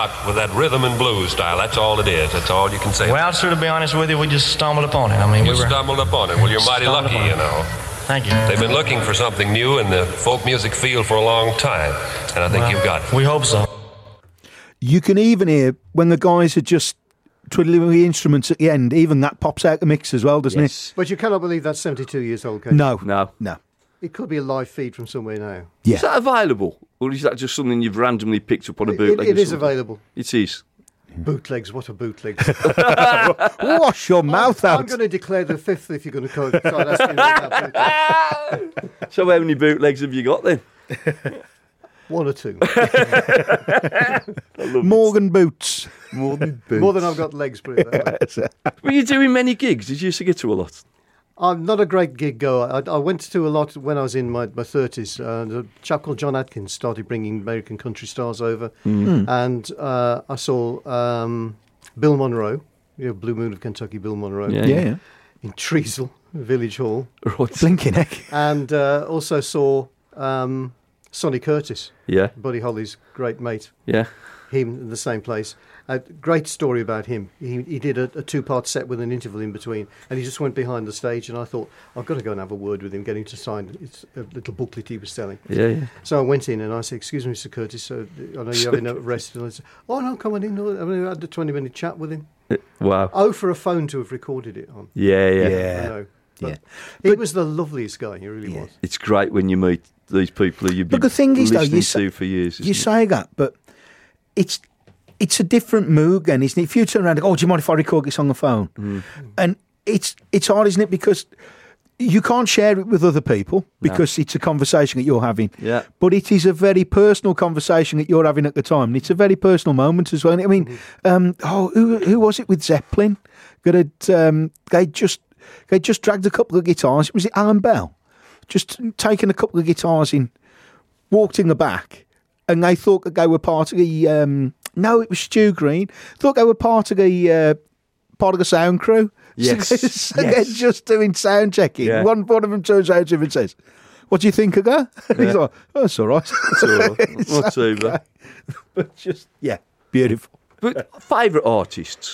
rock with that rhythm and blues style. That's all it is. That's all you can say. Well, sir, to be honest with you, we just stumbled upon it. I mean, You stumbled upon it. Well, you're mighty lucky, you know. Thank you. They've been looking for something new in the folk music field for a long time, and I think you've got it. We hope so. You can even hear when the guys are just twiddling the instruments at the end, even that pops out the mix as well, doesn't it? But you cannot believe that's 72 years old, can you? No. It could be a live feed from somewhere now. Yeah. Is that available? Or is that just something you've randomly picked up on a bootleg? It is available. It is. Bootlegs, what a bootleg. Wash your mouth out. I'm going to declare the fifth if you're going to start asking me about bootlegs. So how many bootlegs have you got then? One or two. Morgan Boots. More than I've got legs, put it that way. Were you doing many gigs? Did you used to get to a lot? I'm not a great gig goer. I went to a lot when I was in my 30s. A chap called John Atkins started bringing American country stars over. And I saw Bill Monroe, Blue Moon of Kentucky, Bill Monroe. Yeah. In Treacle Village Hall. Blinking heck. And also saw Sonny Curtis. Yeah. Buddy Holly's great mate. Yeah. Him in the same place. A great story about him. He did a two-part set with an interval in between, and he just went behind the stage, and I thought, I've got to go and have a word with him, get him to sign a little booklet he was selling. Yeah. So I went in and I said, excuse me, Mr. Curtis, so I know you're having a rest. And I said, oh, no, come on in. I had a 20-minute chat with him. Wow. Oh, for a phone to have recorded it on. Yeah. I know. But he was the loveliest guy, he really was. It's great when you meet these people who you've been But the thing is, though, listening to for years. You say that, but it's a different mood then, isn't it? If you turn around and go, oh, do you mind if I record this on the phone? And it's hard, isn't it? Because you can't share it with other people because it's a conversation that you're having. Yeah. But it is a very personal conversation that you're having at the time. And it's a very personal moment as well. I mean, who was it with Zeppelin? They just dragged a couple of guitars. Was it Alan Bell? Just taken a couple of guitars in, walked in the back, and they thought that they were part of the... no, it was Stu Green. Thought they were part of the sound crew. Yes. They're just doing sound checking. Yeah. One of them turns around to him and says, what do you think of that? And he's like, oh, it's all right. It's all right. Not too bad. But beautiful. But favourite artists?